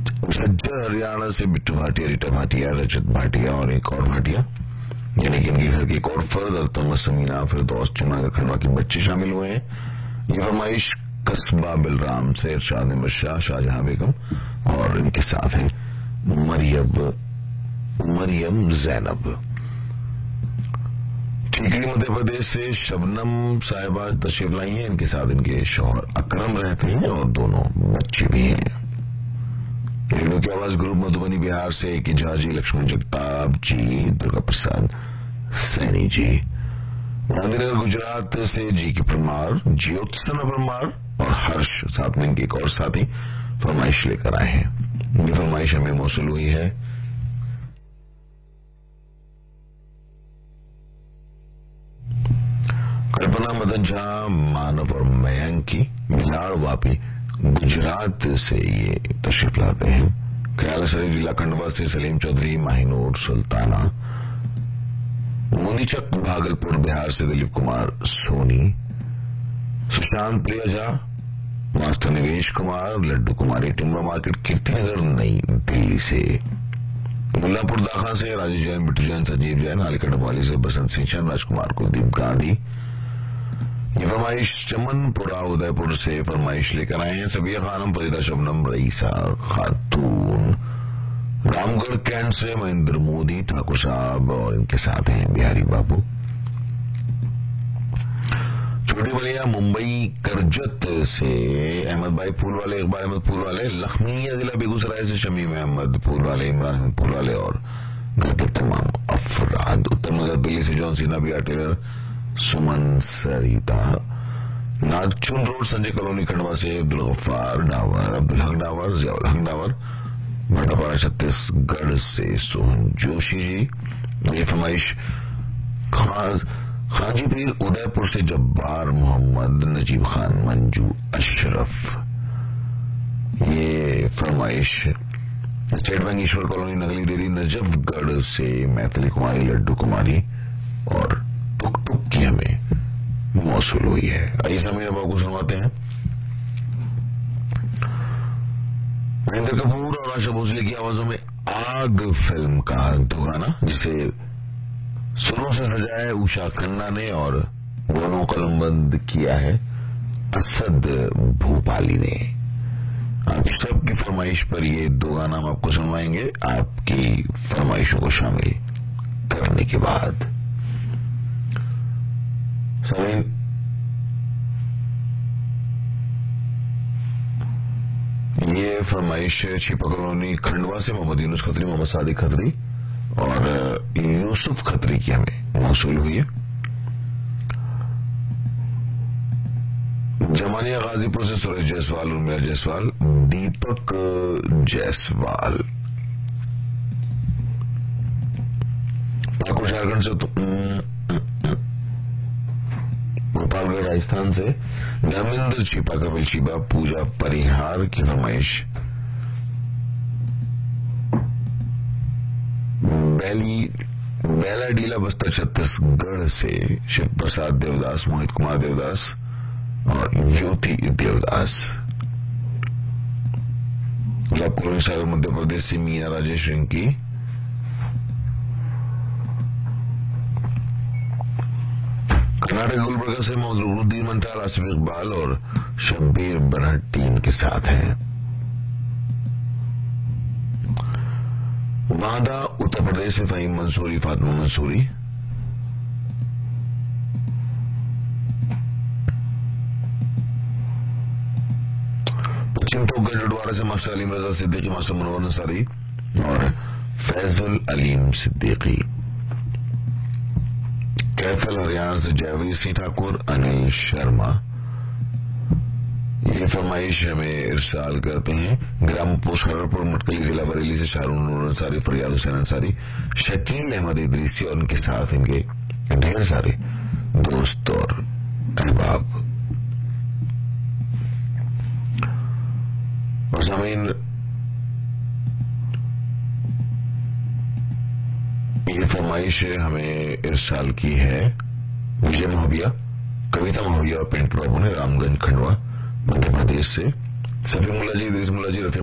झज्जर हरियाणा से बिट्टू भाटिया, रीटा भाटिया, रजत भाटिया और एक और भाटिया, यानी कि इनके घर के एक और फर्द अल्तमस समीना फिरदौस जूनागढ़ खंडवा के बच्चे शामिल हुए हैं। ये फरमाइश कस्बा बिलराम से इरशाद अहमद शाह, शाहजहां बेगम और इनके साथ है मरियम जैनब। ठीकरी मध्य प्रदेश से शबनम साहिबा तशरीफ लाई हैं। इनके साथ इनके शौहर अकरम रहते हैं और दोनों बच्चे भी हैं। रेडियो की आवाज ग्रुप मधुबनी बिहार से के झा जी, लक्ष्मण जगताप जी, दुर्गा प्रसाद सैनी जी। गांधीनगर गुजरात से जी के परमार, ज्योत्सना परमार और हर्ष, साथ में इनके एक और साथी फरमाइश लेकर आए हैं। ये फरमाइश हमें मौसूल हुई है कल्पना मदन झा, मानव और मयंक की, बिहार वापी गुजरात से ये तशरीफ लाते हैं। ख्याल शरीफ जिला खंडवा से सलीम चौधरी, माहिनूर सुल्ताना, मुंदीचक भागलपुर बिहार से दिलीप कुमार सोनी, सुशांत प्रिया झा, मास्टर निवेश कुमार, लड्डू कुमारी, टिम्बर मार्केट कीर्तिनगर नई दिल्ली से, मुल्लापुर दाखा से राजेश जैन, बिट्टू जैन, संजीव जैन, अलीगढ़ वाली से बसंत सिंह चंद, राजकुमार कुलदीप गांधी। ये फरमाइश चमनपुरा उदयपुर से फरमाइश लेकर आए हैं सबिया खानम, फरीदा शबनम, रईसा खातून, रामगढ़ कैंट से महेंद्र मोदी ठाकुर साहब और इनके साथ हैं बिहारी बाबू। छोटी बलिया मुंबई करजत से अहमद भाई फूल वाले, इकबाल अहमद फूल वाले, लखमिया जिला बेगूसराय से शमीम अहमद फूल वाले, इमरान अहमद फूल वाले और घर के तमाम अफराद। उत्तर नगर दिल्ली से जॉन सीना, बिया टेलर, सुमन सरिता, नागचुन रोड संजय कॉलोनी खंडवा से अब्दुल गफ्फार डावर, अब्दुल हक डावर, जियाउल हक डावर, भाटापारा छत्तीसगढ़ से सोहन जोशी जी। ये फरमाइश खाजी पीर उदयपुर से जब्बार मोहम्मद, नजीब खान, मंजू अशरफ। ये फरमाइश स्टेट बैंक ईश्वर कॉलोनी नगली डेरी नजफगढ़ से मैथिली कुमारी, लड्डू कुमारी और टुक टुक की हमें मौसूल हुई है। आइए समय अब आपको सुनवाते हैं महेंद्र कपूर और आशा भोसले की आवाजों में आग फिल्म का दो गाना, जिसे सुरों से सजाया है उषा खन्ना ने और दोनों कलमबंद किया है असद भूपाली ने। आप सबकी फरमाइश पर ये दो गाना हम आपको सुनवाएंगे आपकी फरमाइशों को शामिल करने के बाद। ये फरमाइश छिपा कॉलोनी खंडवा से मोहम्मद यूनुस खत्री, मोहम्मद सादिक खत्री और यूसुफ खत्री की हमें मौसूल हुई है। जमानिया गाजीपुर से सुरेश जायसवाल, उर्मिला जायसवाल, दीपक जायसवाल। पाकुड़ झारखंड से भोपालगढ़ राजस्थान से धर्मेंद्र छिपा, कपिल छिपा, पूजा परिहार की फरमाइश। बेला डीला बस्तर छत्तीसगढ़ से शिव प्रसाद देवदास, मोहित कुमार देवदास और ज्योति देवदास। गुलाब सागर मध्य प्रदेश से मीना राजेश रिंकी। कर्नाटक गुलबर्गा से मोहम्मद मंटाल, आसिफ इकबाल और शब्बीर बनहट्टी इनके साथ हैं। बांदा उत्तर प्रदेश से फहीम मंसूरी, फातिमा मंसूरी। पश्चिम टोकगढ़ डडवाड़ा से मास्टर अलीम रजा सिद्दीकी, मास्टर मनोवर अंसारी और फैजुल अलीम सिद्दीकी। कैफल हरियाणा से जयवीर सिंह ठाकुर, अनिल शर्मा। ये फरमाइश हमें इरसाल करते हैं ग्राम पोस्ट हरपुर मटकली जिला बरेली से शाहरुन नूर अंसारी, फरियाद हुसैन अंसारी, शकील अहमद इदरीसी और उनके साथ इनके ढेर सारे दोस्त और अहबाब। और ज़मीन ये फरमाइश हमें इरसाल की है विजय महोबिया, कविता महोबिया और पेंट प्रभु ने, रामगंज खंडवा मध्य प्रदेश से। सफी मुल्ला जी, इदरीस मुल्ला जी, रफीक